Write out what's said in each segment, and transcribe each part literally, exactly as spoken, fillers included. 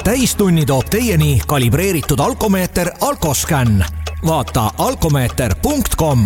täistunni toob teieni kalibreeritud alkomeeter Alkoscan. Vaata alkomeeter punkt com.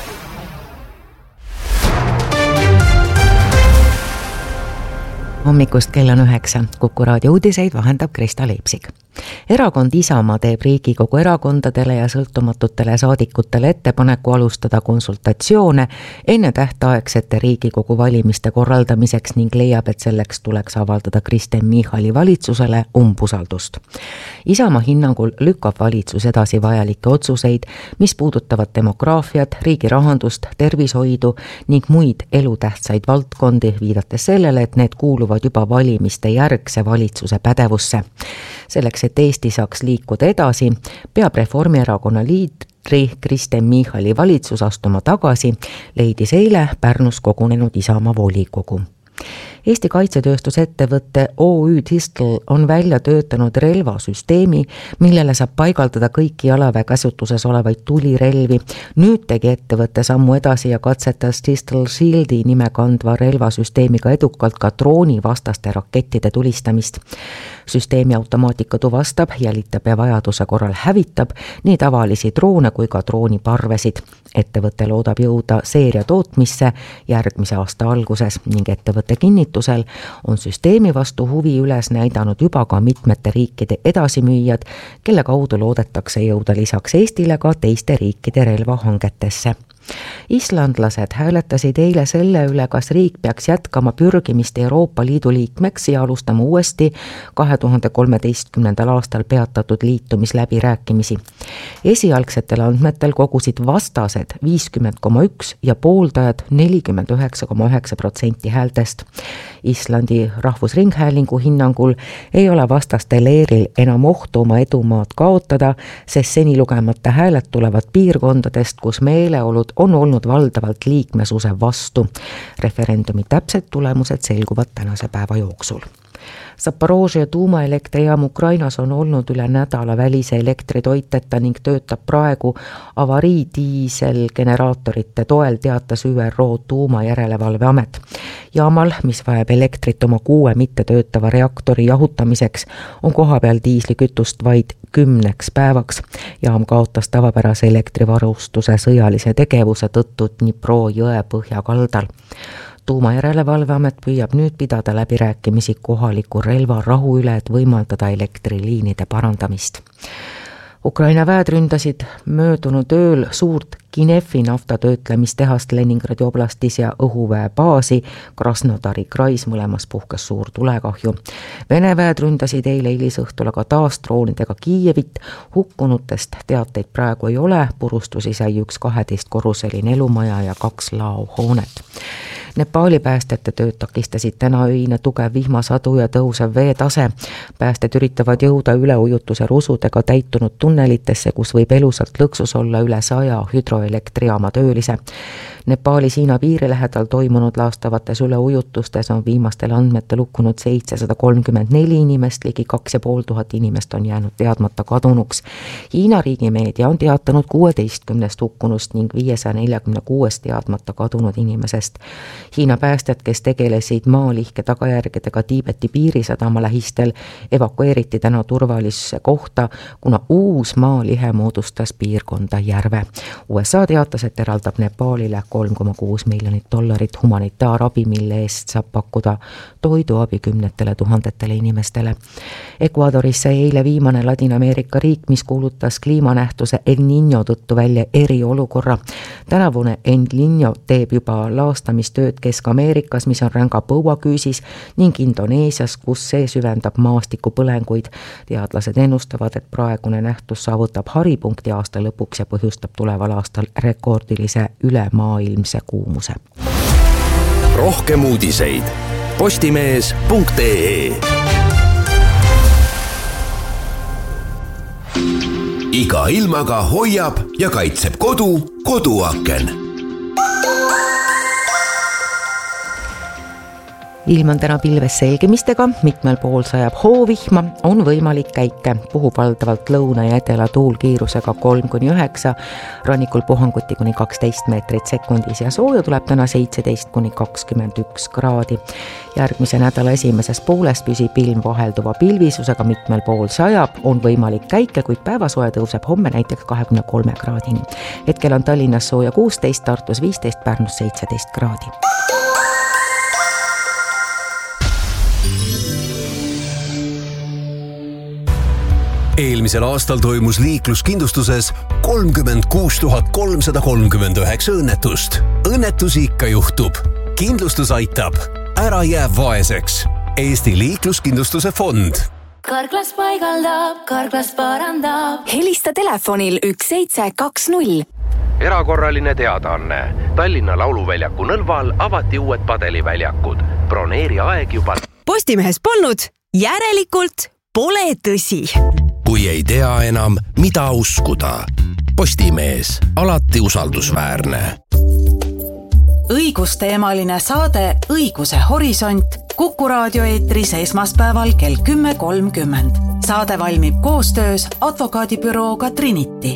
Hommikust kell on üheksa. Kuku raadio uudiseid vahendab Krista Leipsik. Erakond Isamaa teeb Riigikogu erakondadele ja sõltumatutele saadikutele ettepaneku alustada konsultatsioone enne tähtaegsete Riigikogu valimiste korraldamiseks ning leiab, et selleks tuleks avaldada Kristen Michali valitsusele umbusaldust. Isamaa hinnangul lükkab valitsus edasi vajalikke otsuseid, mis puudutavad demograafiat, riigi rahandust, tervishoidu ning muid elutähtsaid valdkondi, viidates sellele, et need kuuluvad juba valimiste järgse valitsuse pädevusse. Selleks, et Eesti saaks liikuda edasi, peab Reformierakonna liidri Kristen Michali valitsus astuma tagasi, leidis eile Pärnus kogunenud Isamaa volikogu. Eesti kaitsetööstusettevõtte O Ü Tistel on välja töötanud relvasüsteemi, millele saab paigaldada kõiki jalaväe käsutuses olevaid tulirelvi. Nüüd tegi ettevõtte sammu edasi ja katsetas Tistel Shieldi nime kandva relvasüsteemiga edukalt ka drooni vastaste rakettide tulistamist. Süsteemi automaatika tuvastab, jälitab ja vajaduse korral hävitab nii tavalisi droone kui ka drooniparvesid. Ettevõte loodab jõuda seeria tootmisse järgmise aasta alguses ning ettevõtte kinnitusel on süsteemi vastu huvi üles näidanud juba ka mitmete riikide edasimüüjad, kelle kaudu loodetakse jõuda lisaks Eestile ka teiste riikide relvahangetesse. Islandlased hääletasid eile selle üle, kas riik peaks jätkama pürgimist Euroopa Liidu liikmeks ja alustama uuesti kahe tuhande kolmeteistkümnendal aastal peatatud liitumisläbirääkimisi. Esialgsetel andmetel kogusid vastased viiskümmend koma üks ja pooldajad nelikümmend üheksa koma üheksa protsenti häältest. Islandi rahvusringhäälingu hinnangul ei ole vastaste leeril enam ohtu oma edumaad kaotada, sest seni lugemata hääled tulevad piirkondadest, kus meeleolud on olnud valdavalt liikmesuse vastu. Referendumi täpsed tulemused selguvad tänase päeva jooksul. Zaporožje tuumaelektrijaam Ukrainas on olnud üle nädala välise elektritoiteta ning töötab praegu avariidiiselgeneraatorite toel, teatas Ü R O tuumajärelevalveamet. Jaamal, mis vajab elektrit oma kuue mitte töötava reaktori jahutamiseks, on kohapeal diislikütust vaid kümneks päevaks. Jaam kaotas tavapärase elektrivarustuse sõjalise tegevuse tõttu Dnipro jõe põhjakaldal. Tuumajärelevalveamet püüab nüüd pidada läbirääkimisi kohaliku relvarahu üle, et võimaldada elektriliinide parandamist. Ukraina väed ründasid möödunud ööl suurt Kinefi naftatöötlemistehast Leningradi oblastis ja õhuväe baasi Krasnodari krais, mõlemas puhkes suur tulekahju. Vene väed ründasid eile hilisõhtul aga taas droonidega Kiievit, hukkunutest teateid praegu ei ole, purustusi sai üks kaheteist korruseline elumaja ja kaks laohoonet. Nepaali päästjate tööd takistasid täna öine tugev vihmasadu ja tõusev veetase. Päästed üritavad jõuda üleujutuse rusudega täitunud tunnelitesse, kus võib elusalt lõksus olla üle saja hüdroelektrijaama töölise. Nepaalis Hiina piiri lähedal toimunud laastavates üleujutustes on viimastel andmetel hukkunud seitsesada kolmkümmend neli inimest, ligi kaks ja pool tuhat inimest on jäänud teadmata kadunuks. Hiina riigimeedia on teatanud kuueteistkümnest hukkunust ning viiesaja neljakümne kuuest teadmata kadunud inimesest. Hiina päästjad, kes tegelesid maalihke tagajärgedega Tiibeti piirisadama lähistel, evakueeriti täna turvalisse kohta, kuna uus maalihe moodustas piirkonda järve. U S A teatas, et eraldab Nepaalile kolm koma kuus miljonit dollarit humanitaarabi, mille eest saab pakkuda toiduabi kümnetele tuhandetele inimestele. Ecuadoris sai eile viimane Ladina-Ameerika riik, mis kuulutas kliimanähtuse El Niño tõttu välja eriolukorra. Tänavune El Niño teeb juba laastamistööd Kesk-Ameerikas, mis on ränga põuaküüsis, ning Indoneesias, kus see süvendab maastikupõlenguid. Teadlased ennustavad, et praegune nähtus saavutab haripunkti aasta lõpuks ja põhjustab tuleval aastal rekordilise ülemaailmse kuumuse. Rohkem uudiseid postimees punkt ee. Iga ilmaga hoiab ja kaitseb kodu koduaken. ilm on täna pilves selgimistega, mitmel pool sajab hoovihma, on võimalik käike, puhub valdavalt lõuna ja edela tuul kiirusega kolm kuni üheksa, rannikul puhanguti kuni kaksteist meetrit sekundis ja sooja tuleb täna seitseteist kuni kakskümmend üks kraadi. Järgmise nädala esimeses pooles püsib ilm vahelduva pilvisusega, mitmel pool sajab, on võimalik käike, kuid päevasoe tõuseb homme näiteks kahekümne kolme kraadini. Hetkel on Tallinnas sooja kuusteist, Tartus viisteist, Pärnus seitseteist kraadi. Eelmisel aastal toimus liikluskindlustuses kolmkümmend kuus tuhat kolmsada kolmkümmend üheksa õnnetust. Õnnetusi ikka juhtub. Kindlustus aitab. Ära jää vaeseks. Eesti liikluskindlustuse fond. Karklas paigaldab, Karklas parandab. Helista telefonil üks seitse kaks null. Erakorraline teadaanne. Tallinna Lauluväljaku Nõlval avati uued padeliväljakud. Broneeri aeg juba. Postimehes polnud, järelikult pole tõsi. Kui ei tea enam, mida uskuda. Postimees, alati usaldusväärne. Õigusteemaline saade Õiguse horisont Kuku raadio eetris esmaspäeval kell kümme kolmkümmend. Saade valmib koostöös advokaadibürooga Trinity.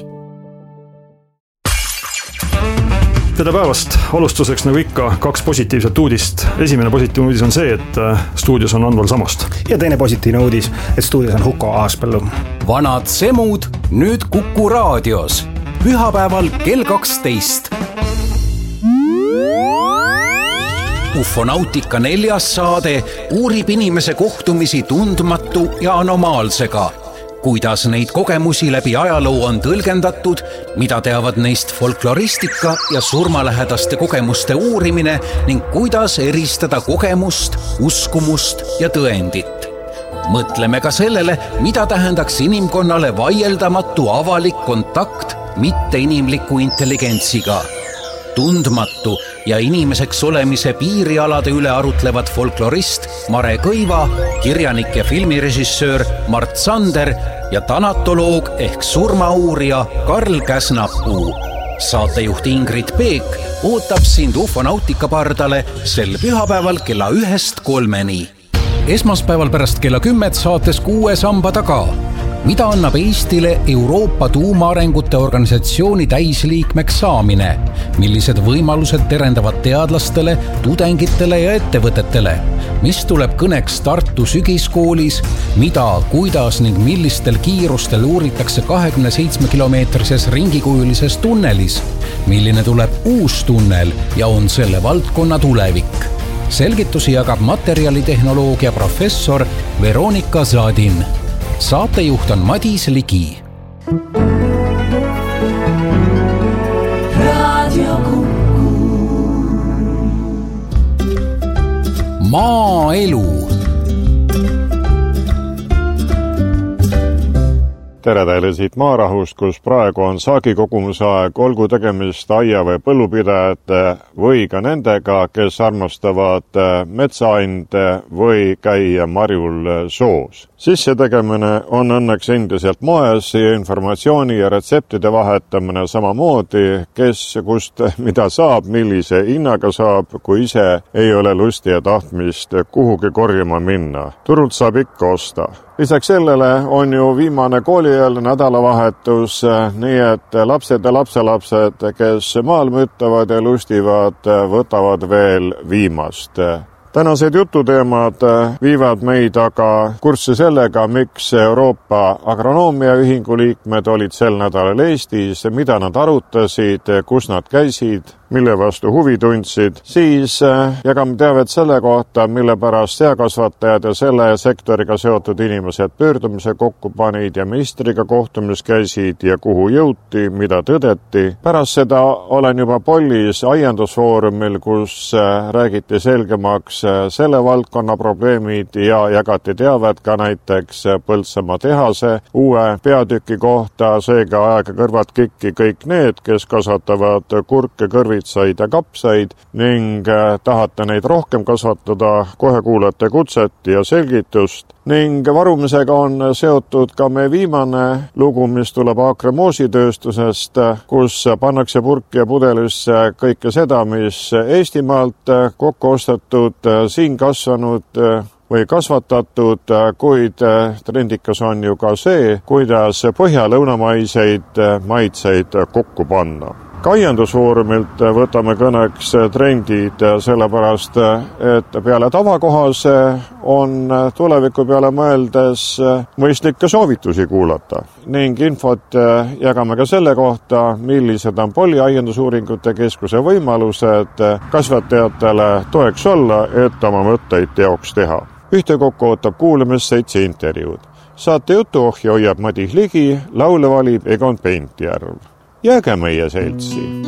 Tere päevast! Alustuseks nagu ikka kaks positiivset uudist. Esimene positiivne uudis on see, et stuudios on Anval Samast. Ja teine positiivne uudis, et stuudios on Huko Aaspõllu. Vanad semud nüüd Kuku raadios. Pühapäeval kell kaksteist. Ufonautika neljas saade uurib inimese kohtumisi tundmatu ja anomaalsega. Kuidas neid kogemusi läbi ajaloo on tõlgendatud, mida teavad neist folkloristika ja surmalähedaste kogemuste uurimine ning kuidas eristada kogemust, uskumust ja tõendit. Mõtleme ka sellele, mida tähendaks inimkonnale vaieldamatu avalik kontakt mitte inimliku intelligentsiga. Tundmatu ja inimeseks olemise piirialade üle arutlevad folklorist Mare Kõiva, kirjanik ja filmirežissöör Mart Sander ja tanatoloog ehk surmauurija Karl Käsnapuu. Saatejuht Ingrid Peek ootab sind ufonautika pardale sel pühapäeval kella ühest kolmeni. Esmaspäeval pärast kella kümmet saates Kuue samba taga. Mida annab Eestile Euroopa tuumaarengute organisatsiooni täisliikmeks saamine? Millised võimalused terendavad teadlastele, tudengitele ja ettevõtetele? Mis tuleb kõneks Tartu sügiskoolis? Mida, kuidas ning millistel kiirustel uuritakse kahekümne seitsme kilomeetrises ringikujulises tunnelis? Milline tuleb uus tunnel ja on selle valdkonna tulevik? Selgitusi jagab materjalitehnoloogia professor Veronika Zadin. Saatejuht on Madis Ligi. Maaelu. Tere teile siit Maarahust, kus praegu on saagikogumise aeg, olgu tegemist aia- või põllupidajate või ka nendega, kes armastavad metsaande või käia marjul soos. Sissetegemine on õnneks endiselt moes ja informatsiooni ja retseptide vahetamine samamoodi, kes kust mida saab, millise hinnaga saab, kui ise ei ole lusti ja tahtmist kuhugi korjama minna. Turult saab ikka osta. Lisaks sellele on ju viimane koolieelne nädalavahetus, nii et lapsed ja lapselapsed, kes maal müttavad ja lustivad, võtavad veel viimast. Tänased jututeemad viivad meid aga kurssi sellega, miks Euroopa Agronoomiaühingu liikmed olid sel nädalal Eestis, mida nad arutasid, kus nad käisid, mille vastu huvi tundsid, siis jagame teavet selle kohta, mille pärast seakasvatajad ja selle sektoriga seotud inimesed pöördumise kokku panid ja ministriga kohtumis käisid ja kuhu jõuti, mida tõdeti. Pärast seda olen juba Pollis aiandusfoorumil, kus räägiti selgemaks selle valdkonna probleemid ja jagati teavet ka näiteks Põltsamaa tehase uue peatüki kohta, seega aega kõrvad kikki kõik need, kes kasvatavad kurke, kõrvi aritsaid ja kapsaid ning tahate neid rohkem kasvatada, kohe kuulete kutset ja selgitust. Ning varumisega on seotud ka meie viimane lugu, mis tuleb Aakre moositööstusest, kus pannakse purki ja pudelisse kõike seda, mis Eestimaalt kokku ostetud, siin kasvanud või kasvatatud, kuid trendikas on ju ka see, kuidas põhja-lõunamaiseid maitseid kokku panna. Aiandusfoorumilt võtame kõneks trendid, sellepärast, et peale tavakohase on tuleviku peale mõeldes mõistlikke soovitusi kuulata ning infot jagame ka selle kohta, millised on Polli aiandusuuringute keskuse võimalused kasvatajatele toeks olla, et oma mõtteid teoks teha. Ühtekokku ootab kuulamist seitse intervjuud. Saate jutuohja hoiab Madis Ligi, laule valib Egon Pentjärv. Jääge meie seltsi!